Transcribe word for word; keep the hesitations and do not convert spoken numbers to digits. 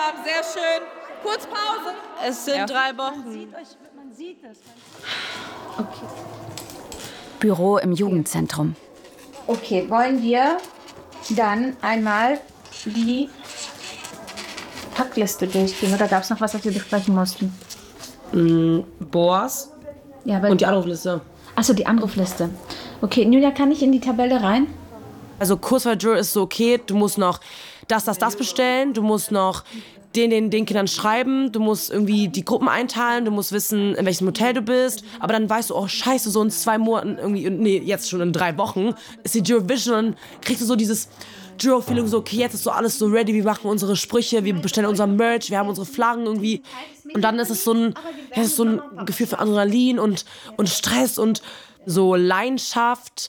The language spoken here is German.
haben. Sehr schön. Kurz Pause. Es sind Ja. drei Wochen. Man sieht, euch, man sieht es. Okay. Büro im Jugendzentrum. Okay, wollen wir dann einmal die Packliste durchgehen? Oder gab es noch was, was wir besprechen mussten? Mm, Boas Ja, weil und die Anrufliste. Achso, die Anrufliste. Okay, Julia, kann ich in die Tabelle rein? Also Kursverhör ist so okay, du musst noch das, das, das bestellen, du musst noch den, den, den Kindern schreiben, du musst irgendwie die Gruppen einteilen, du musst wissen, in welchem Hotel du bist, aber dann weißt du, oh scheiße, so in zwei Monaten irgendwie, nee, jetzt schon in drei Wochen ist die Eurovision und dann kriegst du so dieses Juro-Feeling, so okay, jetzt ist so alles so ready, wir machen unsere Sprüche, wir bestellen unser Merch, wir haben unsere Flaggen irgendwie und dann ist es so ein, ja, es ist so ein Gefühl von Adrenalin und, und Stress und so Leidenschaft.